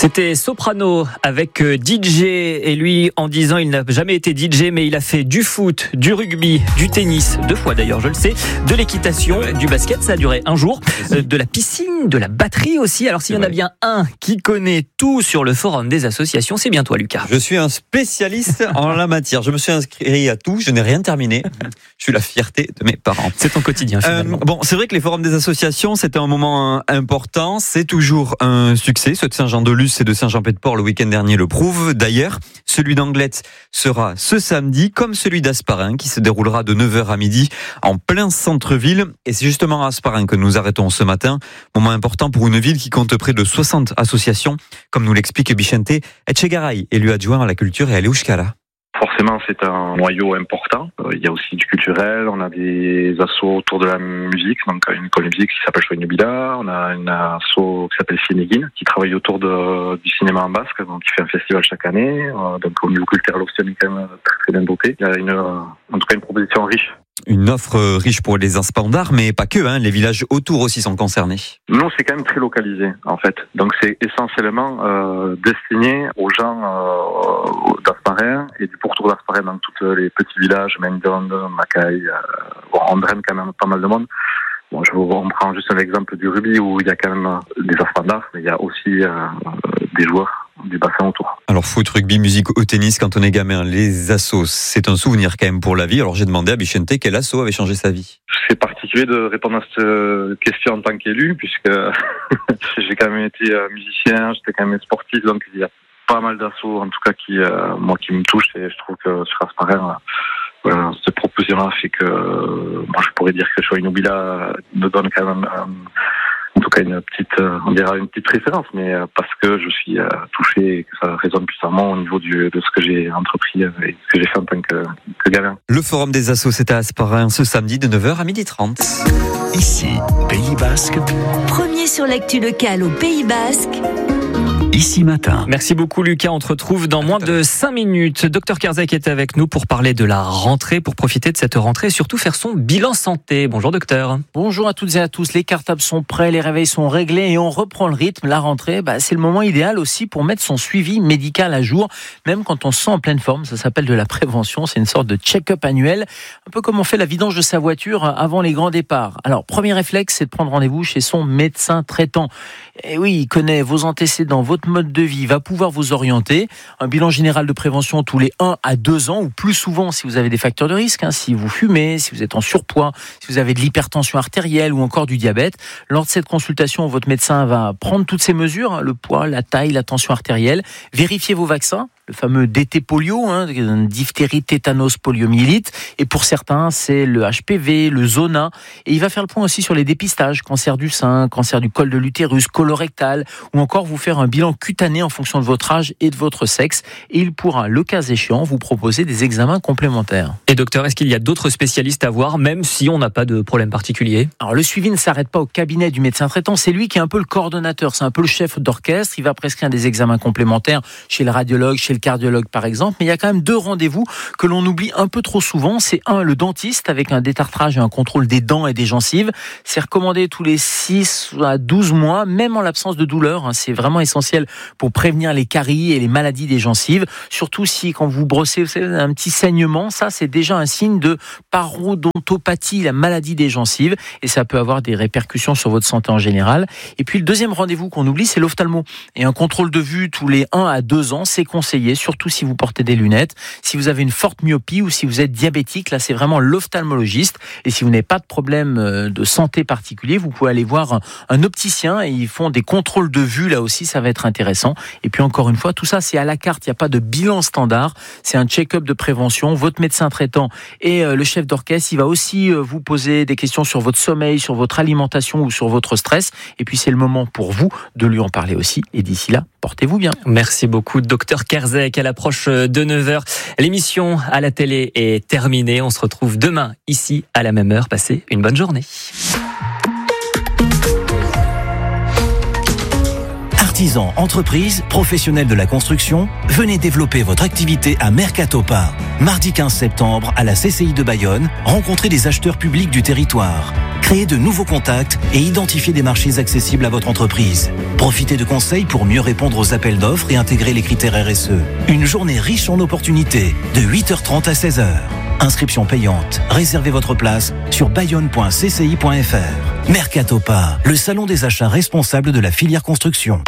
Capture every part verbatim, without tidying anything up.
C'était Soprano avec D J et lui en disant il n'a jamais été D J mais il a fait du foot, du rugby, du tennis, deux fois d'ailleurs je le sais, de l'équitation, du basket, ça a duré un jour, de la piscine, de la batterie aussi. Alors s'il y en a bien un qui connaît tout sur le forum des associations, c'est bien toi Lucas. Je suis un spécialiste en la matière, je me suis inscrit à tout, je n'ai rien terminé. Je suis la fierté de mes parents. C'est ton quotidien finalement. Euh, bon, c'est vrai que les forums des associations, c'était un moment important, c'est toujours un succès. Ceux de Saint-Jean-de-Luz et de Saint-Jean-Pied-de-Port le week-end dernier le prouvent. D'ailleurs, celui d'Anglet sera ce samedi, comme celui d'Hasparren, qui se déroulera de neuf heures à midi en plein centre-ville. Et c'est justement à Hasparren que nous arrêtons ce matin. Moment important pour une ville qui compte près de soixante associations, comme nous l'explique Vicente Etchegaray, élu adjoint à la culture et à l'Euskara. Forcément, c'est un noyau important. Il y a aussi du culturel, on a des assos autour de la musique, donc une école de musique qui s'appelle Choy Nubila, on a une asso qui s'appelle Cinéguine, qui travaille autour de, du cinéma en basque, donc qui fait un festival chaque année. Donc au niveau culturel aussi, on est quand même très, très bien doté. Il y a une, en tout cas une proposition riche. Une offre riche pour les inspandards, mais pas que, hein, les villages autour aussi sont concernés. Non, c'est quand même très localisé, en fait. Donc c'est essentiellement euh, destiné aux gens euh, d'Hasparren et du pourtour d'Hasparren dans tous les petits villages, Mendonde, Macaille, euh, bon, on draine quand même pas mal de monde. Bon, je vous on prend juste un exemple du rugby où il y a quand même des inspandards, mais il y a aussi euh, des joueurs du bassin autour. Alors foot, rugby, musique, au tennis, quand on est gamin, les assos, c'est un souvenir quand même pour la vie. Alors j'ai demandé à Vicente quel asso avait changé sa vie. C'est particulier de répondre à cette question en tant qu'élu, puisque j'ai quand même été musicien, j'étais quand même sportif, donc il y a pas mal d'assos en tout cas qui, euh, moi, qui me touchent, et je trouve que sur Hasparren, voilà, cette proposition-là fait que euh, moi je pourrais dire que Choy Nubila me donne quand même euh, en tout cas une petite, euh, on dira une petite référence, mais euh, parce que je suis euh, touché et que ça résonne puissamment au niveau du, de ce que j'ai entrepris euh, et ce que j'ai fait en tant que, que gamin. Le forum des assos, c'est à Hasparren ce samedi de neuf heures à midi trente. Ici, Pays Basque. Premier sur l'actu locale au Pays Basque. Ici matin. Merci beaucoup Lucas, on te retrouve dans moins de cinq minutes. Docteur Kerzek est avec nous pour parler de la rentrée, pour profiter de cette rentrée et surtout faire son bilan santé. Bonjour docteur. Bonjour à toutes et à tous, les cartables sont prêts, les réveils sont réglés et on reprend le rythme. La rentrée, bah, c'est le moment idéal aussi pour mettre son suivi médical à jour, même quand on se sent en pleine forme. Ça s'appelle de la prévention, c'est une sorte de check-up annuel, un peu comme on fait la vidange de sa voiture avant les grands départs. Alors, premier réflexe, c'est de prendre rendez-vous chez son médecin traitant. Et oui, il connaît vos antécédents, votre mode de vie, va pouvoir vous orienter. Un bilan général de prévention tous les un à deux ans ou plus souvent si vous avez des facteurs de risque, hein, si vous fumez, si vous êtes en surpoids, si vous avez de l'hypertension artérielle ou encore du diabète. Lors de cette consultation, votre médecin va prendre toutes ces mesures, hein, le poids, la taille, la tension artérielle, vérifier vos vaccins, le fameux D T polio, hein, diphtérie, tétanos, poliomyélite. Et pour certains, c'est le H P V, le Zona. Et il va faire le point aussi sur les dépistages, cancer du sein, cancer du col de l'utérus, colorectal, ou encore vous faire un bilan cutané en fonction de votre âge et de votre sexe. Et il pourra, le cas échéant, vous proposer des examens complémentaires. Et docteur, est-ce qu'il y a d'autres spécialistes à voir, même si on n'a pas de problème particulier ? Alors le suivi ne s'arrête pas au cabinet du médecin traitant, c'est lui qui est un peu le coordonnateur, c'est un peu le chef d'orchestre. Il va prescrire des examens complémentaires chez le radiologue, chez le cardiologue par exemple, mais il y a quand même deux rendez-vous que l'on oublie un peu trop souvent. C'est un, le dentiste avec un détartrage et un contrôle des dents et des gencives. C'est recommandé tous les six à douze mois, même en l'absence de douleur. C'est vraiment essentiel pour prévenir les caries et les maladies des gencives. Surtout si quand vous brossez, vous savez, un petit saignement, ça c'est déjà un signe de parodontopathie, la maladie des gencives, et ça peut avoir des répercussions sur votre santé en général. Et puis le deuxième rendez-vous qu'on oublie, c'est l'ophtalmo. Et un contrôle de vue tous les un à deux ans, c'est conseillé, surtout si vous portez des lunettes, si vous avez une forte myopie ou si vous êtes diabétique, là c'est vraiment l'ophtalmologiste. Et si vous n'avez pas de problème de santé particulier, vous pouvez aller voir un, un opticien et ils font des contrôles de vue, là aussi ça va être intéressant. Et puis encore une fois, tout ça c'est à la carte, il n'y a pas de bilan standard, c'est un check-up de prévention. Votre médecin traitant et le chef d'orchestre, il va aussi vous poser des questions sur votre sommeil, sur votre alimentation ou sur votre stress. Et puis c'est le moment pour vous de lui en parler aussi. Et d'ici là, portez-vous bien. Merci beaucoup, docteur Kerzek. À l'approche de neuf heures, l'émission à la télé est terminée. On se retrouve demain, ici, à la même heure. Passez une bonne journée. Artisans, entreprises, professionnels de la construction, venez développer votre activité à Mercatopa. Mardi quinze septembre, à la C C I de Bayonne, rencontrez des acheteurs publics du territoire. créez de nouveaux contacts et identifiez des marchés accessibles à votre entreprise. Profitez de conseils pour mieux répondre aux appels d'offres et intégrer les critères R S E. Une journée riche en opportunités, de huit heures trente à seize heures. Inscription payante. Réservez votre place sur bayonne point c c i point f r. Mercatopa, le salon des achats responsables de la filière construction.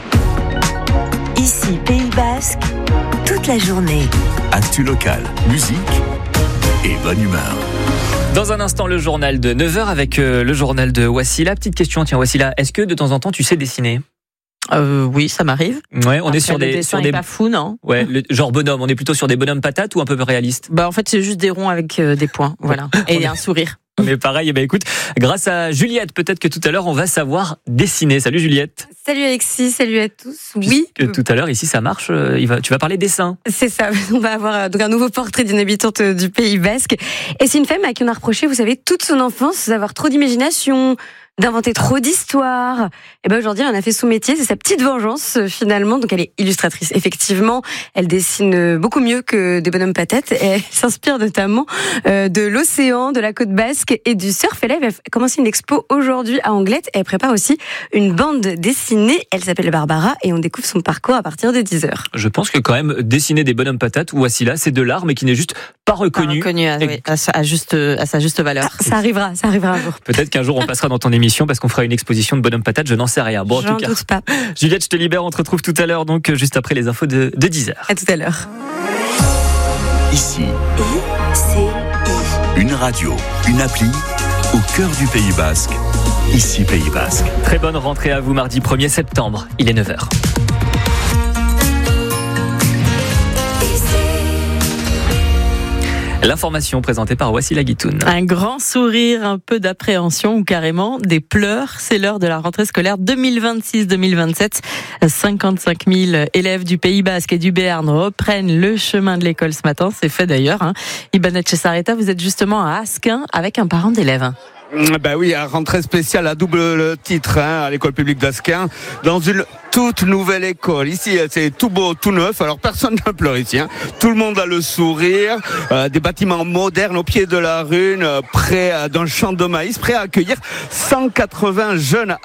Ici, Pays Basque, toute la journée. Actu locale, musique et bonne humeur. Dans un instant, le journal de neuf heures avec euh, le journal de Wassila. Petite question, tiens Wassila, est-ce que de temps en temps tu sais dessiner ? Euh, oui, ça m'arrive. Ouais, on Après, est sur le des dessin sur est des pas fou, non ? Ouais, le, genre bonhomme, on est plutôt sur des bonhommes patates ou un peu réalistes ? Bah en fait, c'est juste des ronds avec euh, des points, voilà, et un sourire. On est pareil, eh ben écoute, grâce à Juliette, peut-être que tout à l'heure on va savoir dessiner. Salut Juliette. Salut Alexis, salut à tous. Oui. Que tout à l'heure ici ça marche, euh, il va, tu vas parler dessin. C'est ça, on va avoir euh, donc un nouveau portrait d'une habitante euh, du Pays Basque. Et c'est une femme à qui on a reproché, vous savez, toute son enfance d'avoir trop d'imagination, d'inventer trop d'histoires. Et ben aujourd'hui, elle en a fait son métier, c'est sa petite vengeance euh, finalement. Donc elle est illustratrice, effectivement. Elle dessine beaucoup mieux que des bonhommes patates. Et elle s'inspire notamment euh, de l'océan, de la côte basque et du surf. Elle va commencer une expo aujourd'hui à Anglette. Et elle prépare aussi une bande dessinée. Elle s'appelle Barbara et on découvre son parcours à partir de dix heures. Je pense que quand même dessiner des bonhommes patates ou Wassila, c'est de l'art mais qui n'est juste pas reconnu. Pas reconnu à, Et... oui, à, sa, à, juste, à sa juste valeur. Ça, ça arrivera, ça arrivera un jour. Peut-être qu'un jour on passera dans ton émission parce qu'on fera une exposition de bonhommes patates, je n'en sais rien. Bon, en J'en tout cas, doute pas. Juliette, je te libère, on te retrouve tout à l'heure, donc juste après les infos de, de dix heures. À tout à l'heure. Ici, I, C, I. une radio, une appli au cœur du Pays Basque. Ici, Pays Basque. Très bonne rentrée à vous mardi premier septembre, il est neuf heures. L'information présentée par Wassila Guitoun. Un grand sourire, un peu d'appréhension ou carrément des pleurs. C'est l'heure de la rentrée scolaire deux mille vingt-six deux mille vingt-sept. cinquante-cinq mille élèves du Pays Basque et du Béarn reprennent le chemin de l'école ce matin. C'est fait d'ailleurs. Hein. Iban Etchesareta, vous êtes justement à Asquin avec un parent d'élève. Ben oui, à rentrée spéciale à double titre hein, à l'école publique d'Asquin, dans une toute nouvelle école. Ici, c'est tout beau, tout neuf. Alors personne ne pleure ici. Hein. Tout le monde a le sourire. Euh, des bâtiments modernes au pied de la rune, euh, près euh, d'un champ de maïs, prêt à accueillir cent quatre-vingts jeunes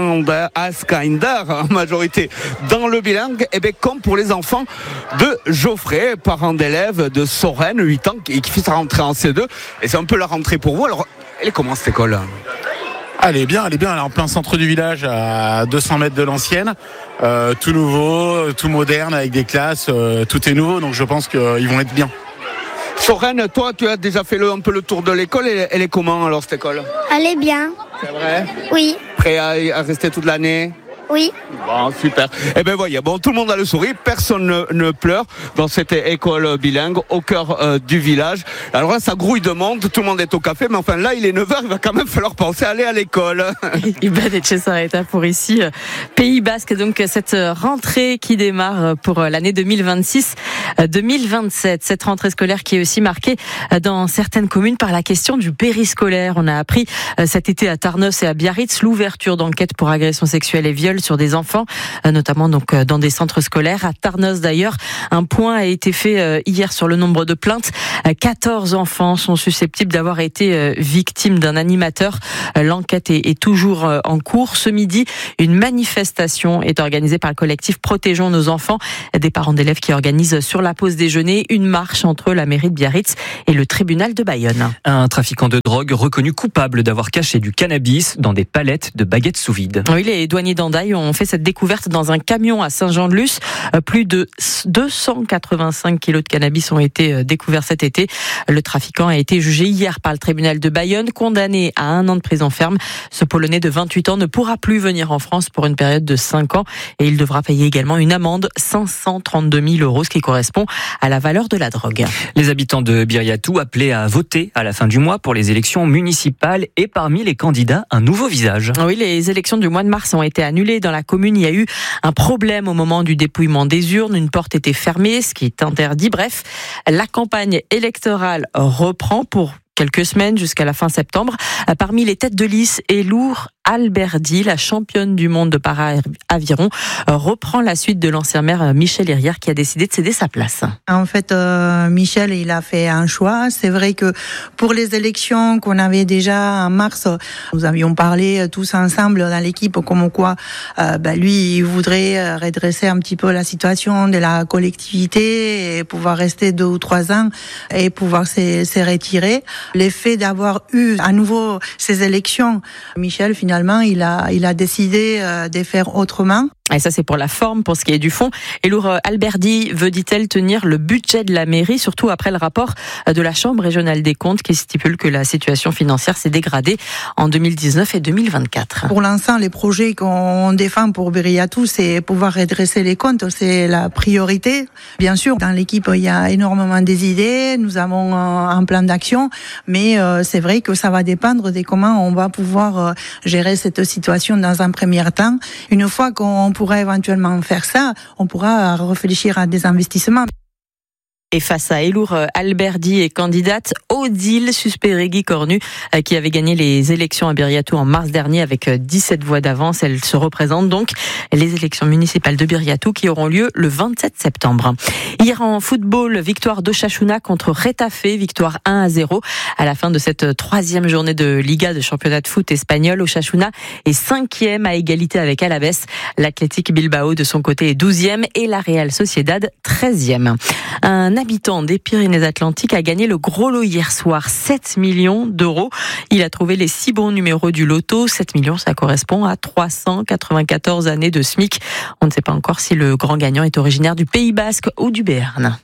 Asquinders, en majorité dans le bilingue. Et bien comme pour les enfants de Geoffrey, parent d'élèves de Sorène, huit ans, et qui fait sa rentrée en C deux. Et c'est un peu la rentrée pour vous. Alors elle est comment cette école ? Elle est bien, elle est bien, elle est en plein centre du village, à deux cents mètres de l'ancienne. Euh, tout nouveau, tout moderne, avec des classes, euh, tout est nouveau, donc je pense qu'ils vont être bien. Sorène, toi, tu as déjà fait le, un peu le tour de l'école. Elle, elle est comment alors cette école ? Elle est bien. C'est vrai ? Oui. Prêt à, à rester toute l'année ? Oui. Bon, super. Eh ben voyez, bon, tout le monde a le sourire, personne ne, ne pleure dans cette école bilingue au cœur euh, du village. Alors là, ça grouille de monde, tout le monde est au café, mais enfin là, il est neuf heures, il va quand même falloir penser à aller à l'école. Iban Etchesareta pour ici, Pays Basque. Donc cette rentrée qui démarre pour l'année deux mille vingt-six deux mille vingt-sept. Cette rentrée scolaire qui est aussi marquée dans certaines communes par la question du périscolaire. On a appris cet été à Tarnos et à Biarritz l'ouverture d'enquêtes pour agression sexuelle et viol sur des enfants, notamment donc dans des centres scolaires. À Tarnos d'ailleurs, un point a été fait hier sur le nombre de plaintes. quatorze enfants sont susceptibles d'avoir été victimes d'un animateur. L'enquête est toujours en cours. Ce midi, une manifestation est organisée par le collectif Protégeons nos enfants, des parents d'élèves qui organisent sur la pause déjeuner une marche entre la mairie de Biarritz et le tribunal de Bayonne. Un trafiquant de drogue reconnu coupable d'avoir caché du cannabis dans des palettes de baguettes sous vide. Oui, les douaniers d'Andaille ont fait cette découverte dans un camion à Saint-Jean-de-Luz. Plus de deux cent quatre-vingt-cinq kilos de cannabis ont été découverts cet été. Le trafiquant a été jugé hier par le tribunal de Bayonne, condamné à un an de prison ferme. Ce Polonais de vingt-huit ans ne pourra plus venir en France pour une période de cinq ans et il devra payer également une amende cinq cent trente-deux mille euros, ce qui correspond à la valeur de la drogue. Les habitants de Biriatou appelés à voter à la fin du mois pour les élections municipales et parmi les candidats, un nouveau visage. Oui, les élections du mois de mars ont été annulées dans la commune. Il y a eu un problème au moment du dépouillement des urnes. Une porte était fermée, ce qui est interdit. Bref, la campagne électorale reprend pour quelques semaines jusqu'à la fin septembre. Parmi les têtes de lice, Elour Alberdi, la championne du monde de para-aviron, reprend la suite de l'ancien maire Michel Hérière qui a décidé de céder sa place. En fait, euh, Michel, il a fait un choix. C'est vrai que pour les élections qu'on avait déjà en mars, nous avions parlé tous ensemble dans l'équipe comme quoi euh, bah, lui, il voudrait redresser un petit peu la situation de la collectivité et pouvoir rester deux ou trois ans et pouvoir se, se retirer. L'effet d'avoir eu à nouveau ces élections, Michel, finalement, il a, il a décidé de faire autrement. Et ça, c'est pour la forme. Pour ce qui est du fond, Elour Alberdi veut, dit-elle, tenir le budget de la mairie, surtout après le rapport de la Chambre régionale des comptes qui stipule que la situation financière s'est dégradée en deux mille dix-neuf et deux mille vingt-quatre. Pour l'instant, les projets qu'on défend pour Biriatou, c'est pouvoir redresser les comptes, c'est la priorité. Bien sûr, dans l'équipe, il y a énormément des idées, nous avons un plan d'action, mais c'est vrai que ça va dépendre de comment on va pouvoir gérer cette situation dans un premier temps. Une fois qu'on pourra éventuellement faire ça, on pourra réfléchir à des investissements. Et face à Elour Alberdi et candidate Odile Susperegui Cornu, qui avait gagné les élections à Biriatou en mars dernier avec dix-sept voix d'avance. Elle se représente donc les élections municipales de Biriatou qui auront lieu le vingt-sept septembre. Hier en football, victoire d'Osasuna contre Retafe, victoire un à zéro. À la fin de cette troisième journée de Liga de championnat de foot espagnol, Osasuna est cinquième à égalité avec Alavés. L'Athletic Bilbao de son côté est douzième et la Real Sociedad treizième. Un habitant des Pyrénées-Atlantiques a gagné le gros lot hier soir, sept millions d'euros. Il a trouvé les six bons numéros du loto. sept millions, ça correspond à trois cent quatre-vingt-quatorze années de SMIC. On ne sait pas encore si le grand gagnant est originaire du Pays Basque ou du Béarn.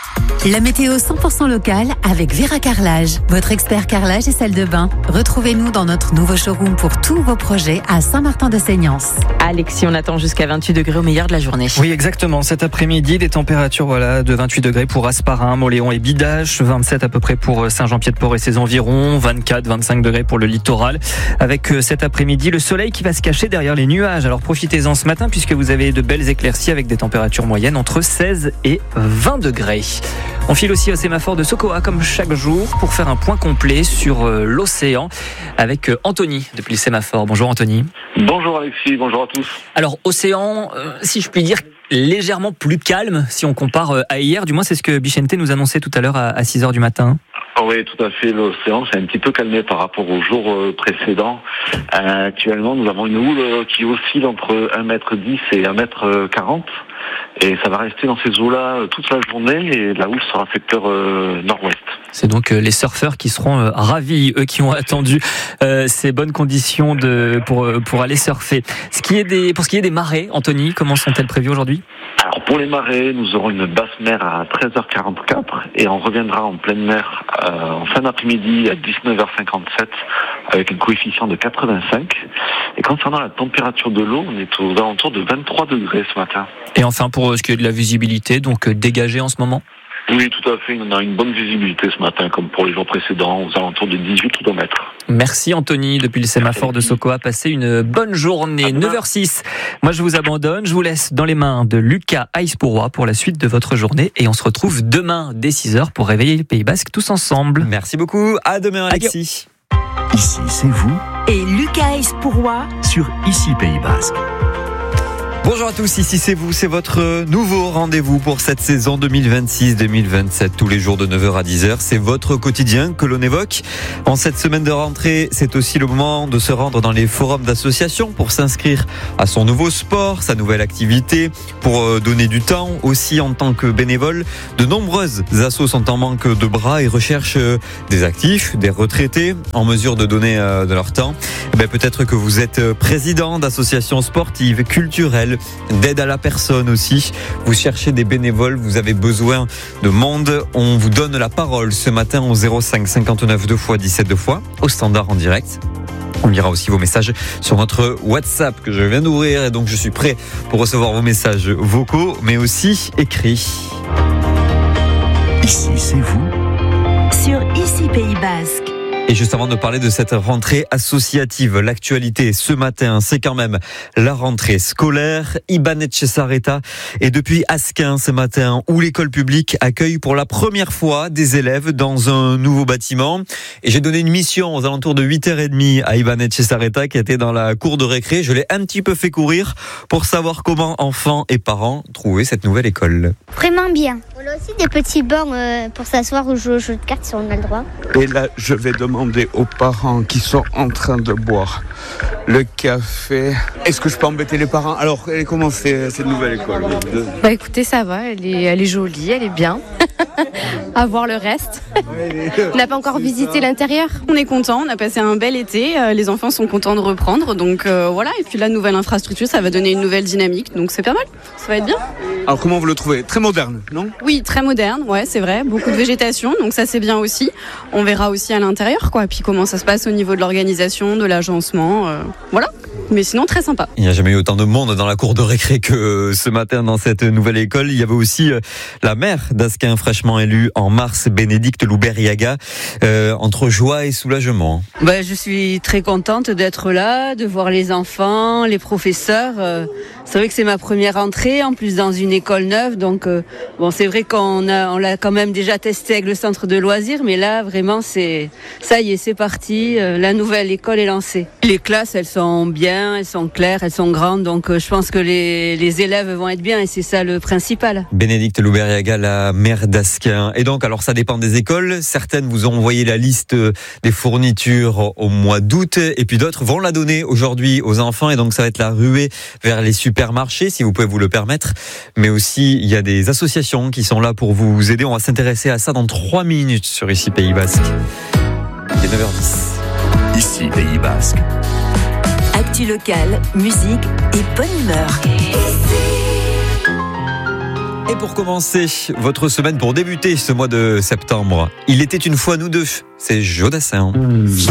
La météo cent pour cent locale avec Vera Carrelage, votre expert carrelage et salle de bain. Retrouvez-nous dans notre nouveau showroom pour tous vos projets à Saint-Martin-de-Seignance. Alexis, on attend jusqu'à vingt-huit degrés au meilleur de la journée. Oui, exactement. Cet après-midi, des températures voilà, de vingt-huit degrés pour Asparin, Moléon et Bidache, vingt-sept à peu près pour Saint-Jean-Pied-de-Port et ses environs, vingt-quatre, vingt-cinq degrés pour le littoral. Avec cet après-midi, le soleil qui va se cacher derrière les nuages. Alors profitez-en ce matin puisque vous avez de belles éclaircies avec des températures moyennes entre seize et vingt degrés. On file aussi au sémaphore de Sokoa comme chaque jour pour faire un point complet sur l'océan avec Anthony depuis le sémaphore. Bonjour Anthony. Bonjour Alexis, bonjour à tous. Alors océan, euh, si je puis dire, légèrement plus calme si on compare à hier. Du moins c'est ce que Bichente nous annonçait tout à l'heure à six heures du matin. Oui, tout à fait. L'océan s'est un petit peu calmé par rapport aux jours précédents. Euh, actuellement, nous avons une houle qui oscille entre un mètre dix et un mètre quarante. Et ça va rester dans ces eaux-là toute la journée et la houle sera secteur euh, nord-ouest. C'est donc euh, les surfeurs qui seront euh, ravis, eux qui ont attendu euh, ces bonnes conditions de, pour, euh, pour aller surfer. Ce qui est des, pour ce qui est des marées, Anthony, comment sont-elles prévues aujourd'hui ? Alors pour les marées, nous aurons une basse mer à treize heures quarante-quatre et on reviendra en pleine mer euh, en fin d'après-midi à dix-neuf heures cinquante-sept avec un coefficient de quatre-vingt-cinq. Et concernant la température de l'eau, on est aux alentours de vingt-trois degrés ce matin. Et enfin pour ce qui est de la visibilité, donc dégagée en ce moment ? Oui, tout à fait. On a une bonne visibilité ce matin, comme pour les jours précédents, aux alentours de dix-huit kilomètres. Merci Anthony, depuis le sémaphore de Sokoa. Passez une bonne journée. neuf heures six. Moi, je vous abandonne. Je vous laisse dans les mains de Lucas Aïspourois pour la suite de votre journée. Et on se retrouve demain dès six heures pour réveiller le Pays Basque tous ensemble. Merci beaucoup. À demain, Alexis. Ici, c'est vous. Et Lucas Aïspourois sur Ici Pays Basque. Bonjour à tous, ici c'est vous, c'est votre nouveau rendez-vous pour cette saison deux mille vingt-six deux mille vingt-sept, tous les jours de neuf heures à dix heures. C'est votre quotidien que l'on évoque. En cette semaine de rentrée, c'est aussi le moment de se rendre dans les forums d'associations pour s'inscrire à son nouveau sport, sa nouvelle activité, pour donner du temps aussi en tant que bénévole. De nombreuses assos sont en manque de bras et recherchent des actifs, des retraités en mesure de donner de leur temps. Et bien, peut-être que vous êtes président d'associations sportives, culturelles, d'aide à la personne aussi. Vous cherchez des bénévoles, vous avez besoin de monde. On vous donne la parole ce matin au zéro cinq cinquante-neuf deux fois dix-sept deux fois au standard en direct. On lira aussi vos messages sur notre WhatsApp que je viens d'ouvrir et donc je suis prêt pour recevoir vos messages vocaux mais aussi écrits. Ici c'est vous sur Ici Pays Basque. Et juste avant de parler de cette rentrée associative, l'actualité ce matin, c'est quand même la rentrée scolaire. Iban Etxezarreta est depuis Asquin ce matin, où l'école publique accueille pour la première fois des élèves dans un nouveau bâtiment. Et j'ai donné une mission aux alentours de huit heures trente à Iban Etxezarreta qui était dans la cour de récré. Je l'ai un petit peu fait courir pour savoir comment enfants et parents trouvaient cette nouvelle école. Vraiment bien. On a aussi des petits bancs euh, pour s'asseoir ou jouer aux jeux de cartes si on a le droit. Et là, je vais demander aux parents qui sont en train de boire le café. Est-ce que je peux embêter les parents? Alors, comment c'est cette nouvelle école? Bah écoutez, ça va, elle est, elle est jolie, elle est bien. À voir le reste. On n'a pas encore visité l'intérieur. On est content, on a passé un bel été, les enfants sont contents de reprendre, donc euh, voilà. Et puis la nouvelle infrastructure, ça va donner une nouvelle dynamique, donc c'est pas mal, ça va être bien. Alors comment vous le trouvez? Très moderne, non? Oui, très moderne, ouais, c'est vrai, beaucoup de végétation, donc ça c'est bien aussi. On verra aussi à l'intérieur, quoi, puis comment ça se passe au niveau de l'organisation, de l'agencement, euh, voilà. Mais sinon, très sympa. Il n'y a jamais eu autant de monde dans la cour de récré que ce matin dans cette nouvelle école. Il y avait aussi la maire d'Asquin, fraîchement élue en mars, Bénédicte Loubert-Yaga, euh, entre joie et soulagement. Bah, je suis très contente d'être là, de voir les enfants, les professeurs. Euh, c'est vrai que c'est ma première entrée, en plus dans une école neuve. Donc, euh, bon, c'est vrai qu'on a, on l'a quand même déjà testé avec le centre de loisirs, mais là, vraiment, c'est, ça y est, c'est parti. Euh, la nouvelle école est lancée. Les classes, elles sont bien. Elles sont claires, elles sont grandes, donc je pense que les, les élèves vont être bien et c'est ça le principal. Bénédicte Loubert-Yaga, la maire d'Asquin. Et donc, alors ça dépend des écoles. Certaines vous ont envoyé la liste des fournitures au mois d'août et puis d'autres vont la donner aujourd'hui aux enfants. Et donc, ça va être la ruée vers les supermarchés, si vous pouvez vous le permettre. Mais aussi, il y a des associations qui sont là pour vous aider. On va s'intéresser à ça dans trois minutes sur Ici Pays Basque. Il est neuf heures dix. Ici Pays Basque. Actu locale, musique et bonne humeur. Et pour commencer votre semaine, pour débuter ce mois de septembre, il était une fois nous deux, c'est Jodassin.